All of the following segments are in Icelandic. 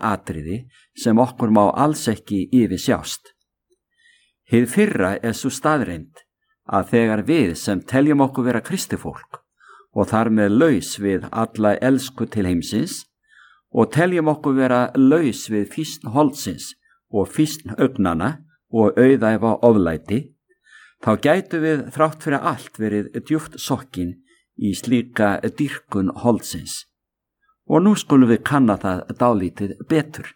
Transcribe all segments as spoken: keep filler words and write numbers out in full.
atriði sem okkur má alls ekki yfir sjást. Hið fyrra er svo staðreind að þegar við sem teljum okkur vera kristifólk og þar með laus við alla elsku til heimsins og teljum okkur vera laus við fýsn holdsins og fýsn augnana og auðæfa oflæti, þá gætu við þrátt fyrir allt verið djúpt sokkin í slíka dýrkun holdsins. Og nú skulum við kanna það dálítið betur.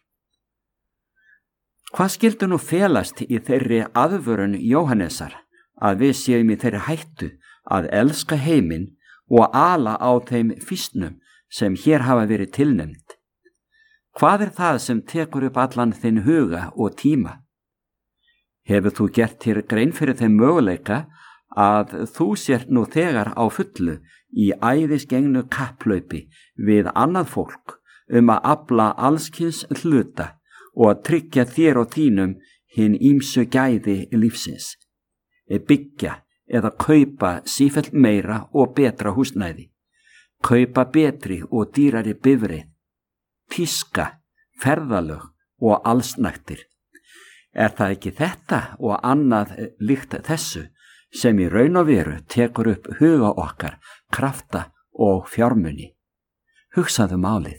Hvað skyldi nú felast í þeirri aðvörun Jóhannesar að við séum í þeirri hættu að elska heiminn og ala á þeim fýsnum sem hér hafa verið tilnefnd? Hvað er það sem tekur upp allan þinn huga og tíma? Hefur þú gert þér grein fyrir þeim möguleika að þú sér nú þegar á fullu í æðisgengnu kapplaupi við annað fólk um að afla allskyns hluta og að tryggja þér og þínum hin ýmsu gæði lífsins, byggja eða kaupa sífellt meira og betra húsnæði, kaupa betri og dýrari bifreið, tíska, ferðalög og allsnægtir. Er það ekki þetta og annað líkt þessu sem í raun og veru tekur upp huga okkar, krafta og fjármuni? Hugsaðu málið.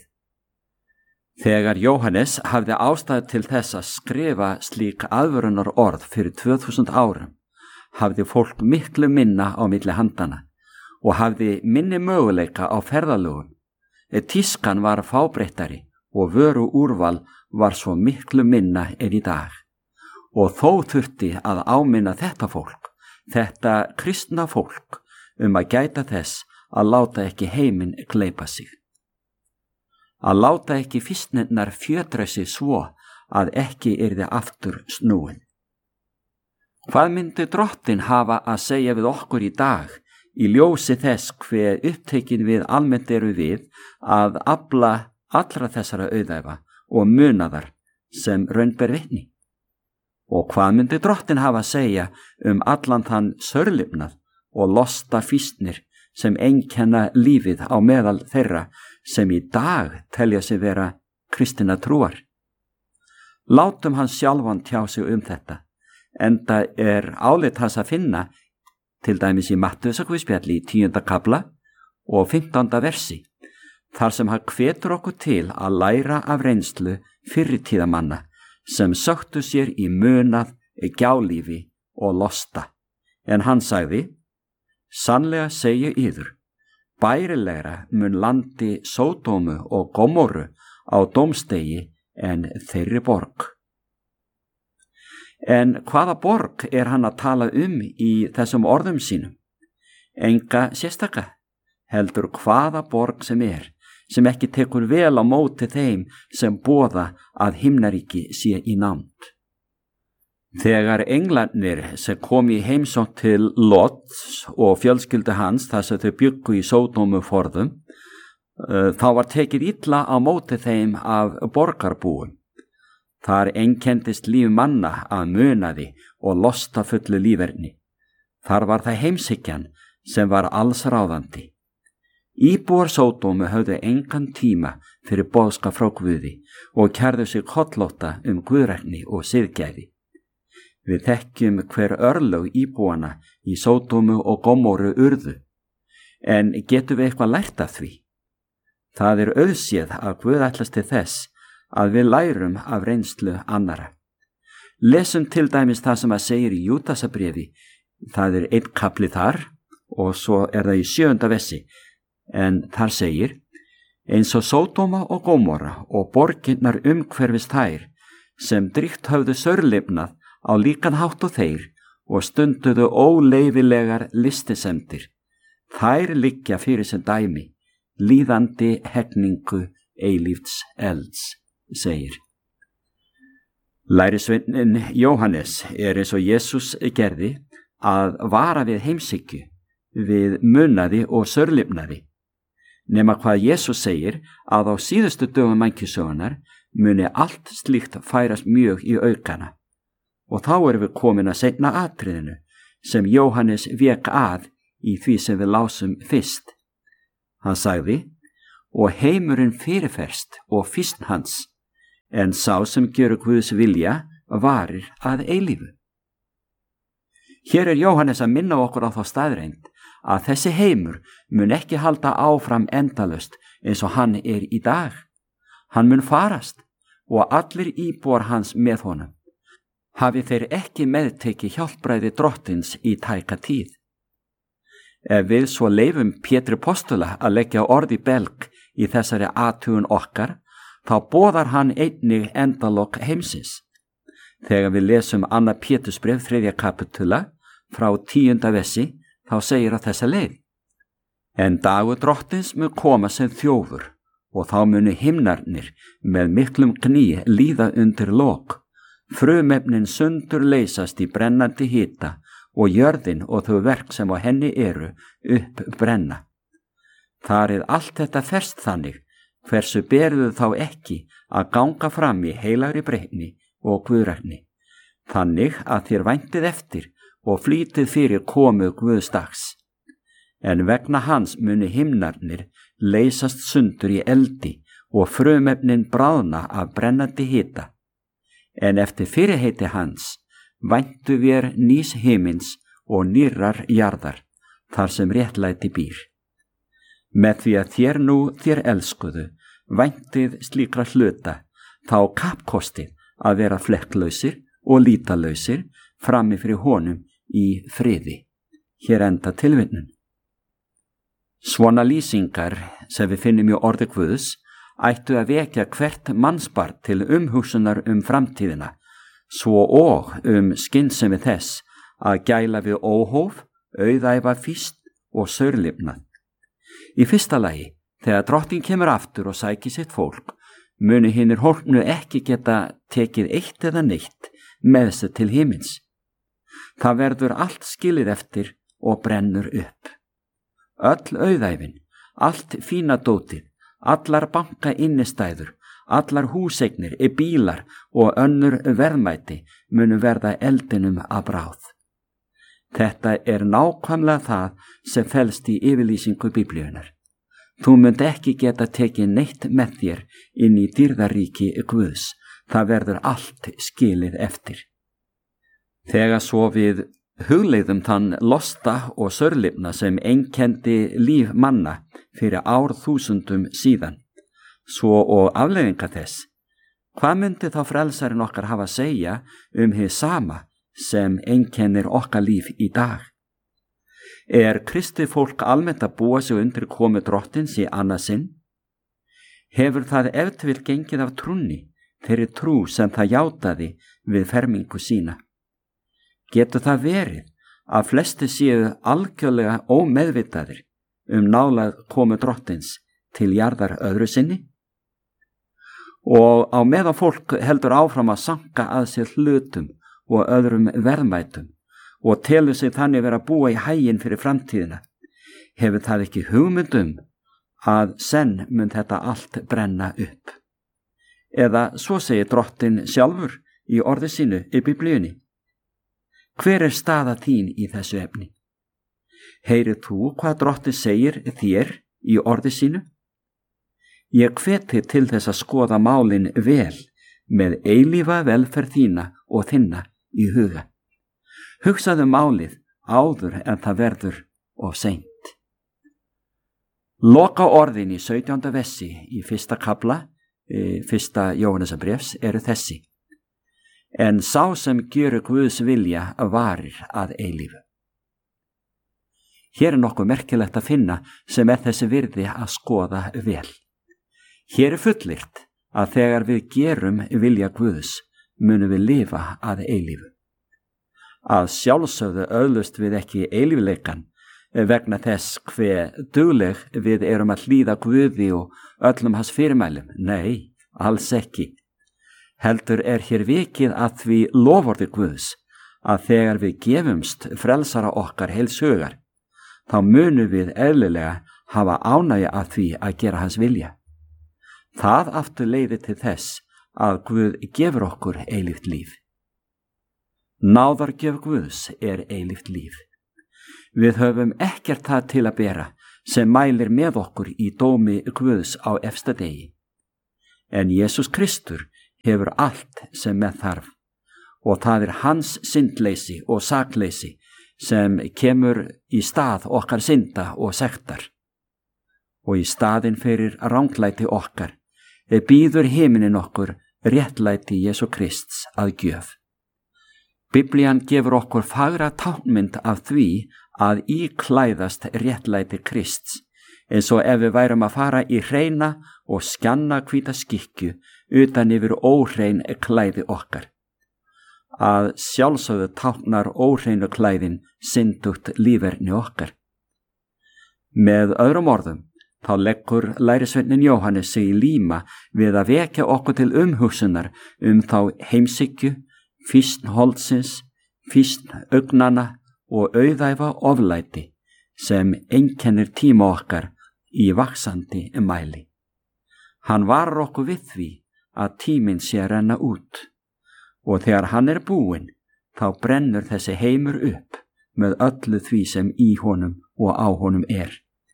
Þegar Jóhannes hafði ástæðu til þess að skrifa slík aðvörunar orð fyrir tvö þúsund árum, hafði fólk miklu minna á milli handana og hafði minni möguleika á ferðalögum. Tískan var fábreyttari og vöru úrval var svo miklu minna en í dag. Og þó þurfti að áminna þetta fólk, þetta kristna fólk, um að gæta þess að láta ekki heiminn gleypa sig. Að láta ekki fýsnirnar fjötra sig svo að ekki yrði aftur snúin. Hvað myndi Drottinn hafa að segja við okkur í dag í ljósi þess hve upptekin við almennt eru við að afla allra þessara auðæfa og munaðar sem raun ber vitni? Og hvað myndi Drottinn hafa að segja um allan þann sörlifnað og losta fýsnir sem einkenna lífið á meðal þeirra sem í dag telja sig vera kristinna trúar? Látum hann sjálfan tjá sig um þetta, enda er álit hans að finna til dæmis í Mattheusarguðspjalli í tíunda kafla og fimmtánda versi, þar sem hann hvetur okkur til að læra af reynslu fyrri tíðamanna sem söktu sér í munað, gjálífi og losta. En hann sagði, sannlega segi yður, bærilegra mun landi Sódómu og Gomorru á dómstegi en þeirri borg. En hvaða borg er hann að tala um í þessum orðum sínum? Enga sérstaka, heldur hvaða borg sem er, sem ekki tekur vel á móti þeim sem boða að himnaríki sé í nánd. Þegar englarnir sem kom í heimsókn til Lots og fjölskyldu hans þar sem þau bjuggu í Sódómu forðum, þá var tekið illa á móti þeim af borgarbúum. Þar einkendist líf manna að munaði og losta fullu líferni. Þar var það heimshyggjan sem var allsráðandi. Íbúar Sódómu höfðu engan tíma fyrir boðskap frá Guði og kærðu sig kollótta um guðrækni og siðgæði. Við þekkjum hver örlög íbúana í Sódómu og Gomorru urðu, en getum við eitthvað lært af því? Það er auðséð að Guð ætlast til þess að við lærum af reynslu annara. Lesum til dæmis það sem að segir í Júdasarbréfi, það er einn kapli þar og svo er það í sjöunda versi. En þar segir, eins og Sódóma og Gomorra og borginnar umhverfis þær, sem dríkt höfðu sörlifnað á líkan hátt og þeir og stunduðu óleyfilegar listisemdir. Þær liggja fyrir sem dæmi, líðandi hegningu eilífs elds, segir. Lærisveinn Jóhannes er eins og Jesús gerði að vara við heimshyggju, við munaði og sörlifnaði. Nema hvað Jesús segir að á síðustu dögum mannkynssögunnar muni allt slíkt færast mjög í aukana. Og þá erum við komin að seinna atriðinu sem Jóhannes vék að í því sem við lásum fyrst. Hann sagði, og heimurinn fyrirferst og fýsn hans, en sá sem gjör Guðs vilja varir að eilífu. Hér er Jóhannes að minna okkur á þá staðreind að þessi heimur mun ekki halda áfram endalaust eins og hann er í dag. Hann mun farast og allir íbúar hans með honum. Hafi þeir ekki meðteki hjálpræði drottins í tæka tíð. Ef við svo leifum Pétri postula að leggja orð í belg í þessari athugun okkar, þá boðar hann einnig endalok heimsins. Þegar við lesum annað Pétursbréf þriðja kapitula frá tíunda versi, þá segir að þessa leið: En dagur drottins mun koma sem þjófur, og þá munu himnarnir með miklum gný líða undir lok. Frumefnin sundur leysast í brennandi hita og jörðin og þau verk sem á henni eru upp brenna. Þar er allt þetta ferst þannig, hversu beruðu þá ekki að ganga fram í heilagri breytni og guðrækni, þannig að þér væntið eftir og flýtið fyrir komu Guðsdags. En vegna hans muni himnarnir leysast sundur í eldi og frumefnin bráðna af brennandi hita. En eftir fyrirheiti hans væntu við nýs himins og nýrrar jarðar, þar sem réttlæti býr. Með því að þér nú þér elskuðu væntið slíkra hluta, þá kappkostið að vera flekklausir og lítalausir frammi fyrir honum í friði. Hér enda tilvinnun. Svona lýsingar sem við finnum í orði Guðs ættu að vekja hvert mannsbarn til umhugsunar um framtíðina, svo og um skynsemi þess að gæla við óhóf, auðæfa fýst og saurlifnað. Í fyrsta lagi, þegar drottin kemur aftur og sækir sitt fólk, muni hinir hólpnu ekki geta tekið eitt eða neitt með sér til himins. Það verður allt skilið eftir og brennur upp. Öll auðæfin, allt fína dótið, allar banka innistæður, allar húseignir, bílar og önnur verðmæti munu verða eldinum að bráð. Þetta er nákvæmlega það sem felst í yfirlýsingu Biblíunnar. Þú munt ekki geta tekið neitt með þér inn í dýrðaríki Guðs, það verður allt skilið eftir. Þegar svo við hugleiðum þann losta og saurlifna sem einkenndi líf manna fyrir árþúsundum síðan, svo og afleiðinga þess, hvað myndi þá frelsarinn okkar hafa að segja um hið sama sem einkennir okkar líf í dag? Er kristið fólk almennt að búa sig undir komu drottins í annað sinn? Hefur það ef til vill gengið af trúnni, þeirri trú sem það játaði við fermingu sína? Getur það verið að flesti séu algjörlega ómeðvitaðir um nálægð komu drottins til jarðar öðru sinni? Og á meðan fólk heldur áfram að sanka að sér hlutum og öðrum verðmætum og telur sig þannig vera að búa í haginn fyrir framtíðina, hefur það ekki hugmyndum að senn mun þetta allt brenna upp. Eða svo segir drottin sjálfur í orði sínu í Biblíunni. Hver er staða þín í þessu efni? Heyrið þú hvað drottin segir þér í orði sínu? Ég hveti til þess að skoða málin vel með eilífa velferð þína og þinna í huga. Hugsaðu málið áður en það verður of seint. Loka orðin í sautjánda versi í fyrsta kafla, fyrsta Jóhannesarbréfs eru þessi: En sá sem gjöru Guðs vilja varir að eilífu. Hér er nokkuð merkilegt að finna sem er þessi virði að skoða vel. Hér er fullyrt að þegar við gerum vilja Guðs munum við lifa að eilífu. Að sjálfsögðu öðlust við ekki eilífleikan vegna þess hve dugleg við erum að hlýða Guði og öllum hans fyrirmælum. Nei, alls ekki. Heldur er hér vikið að því loforði Guðs að þegar við gefumst frelsara okkar heils hugar, þá munum við eðlilega hafa ánægja að því að gera hans vilja. Það aftur leiðir til þess að Guð gefur okkur eilíft líf. Náðargjöf Guðs er eilíft líf. Við höfum ekkert það til að bera sem mælir með okkur í dómi Guðs á efsta degi. En Jesús Kristur hefur allt sem með þarf og það er hans syndleysi og sakleysi sem kemur í stað okkar synda og sektar. Og í staðin fyrir ranglæti okkar býður himinin okkur réttlæti Jesú Krists að gjöf. Biblían gefur okkur fagra táknmynd af því að íklæðast réttlæti Krists, eins og ef við værum að fara í hreina og skjanna hvíta skikkju utan yfir óhrein klæði okkar. Að sjálfsögðu táknar óhreinu klæðin syndugt líferni okkar. Með öðrum orðum, þá leggur lærisveinninn Jóhannes sig í líma við að vekja okkur til umhugsunar um þá heimsykju, fýsn holdsins, fýsn augnana og auðæfa oflæti sem einkennir tíma okkar í vaxandi mæli. Hann varar okkur við því að tíminn sé að renna út og þegar hann er búinn þá brennur þessi heimur upp með öllu því sem í honum og á honum er.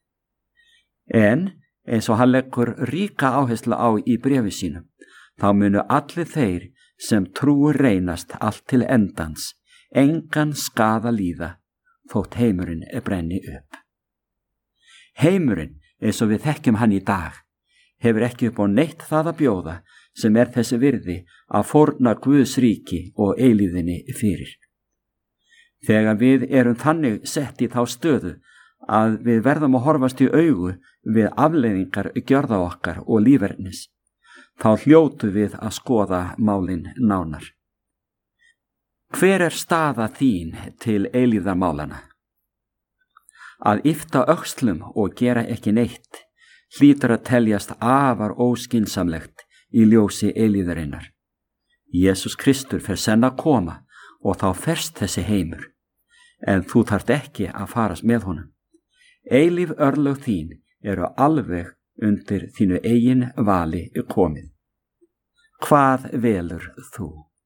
En eins og hann leggur ríka áherslu á í bréfi sínum, þá munu allir þeir sem trúir reynast allt til endans, engan skaða líða, þótt heimurinn er brenni upp. Heimurinn, eins og við þekkjum hann í dag, hefur ekki upp á neitt það að bjóða sem er þessi virði að fórna Guðs ríki og eilíðinni fyrir. Þegar við erum þannig sett í þá stöðu að við verðum að horfast í augu við afleiðingar gjörða okkar og lífernis, þá hljótu við að skoða málin nánar. Hver er staða þín til eilífðarmálana? Að yfta öxlum og gera ekki neitt hlýtur að teljast afar óskynsamlegt í ljósi eilífðarinnar. Jesús Kristur fer senn að koma og þá ferst þessi heimur, en þú þarft ekki að farast með honum. Eilíf örlög þín eru alveg undir þínu eigin vali komið. Hvað velur þú?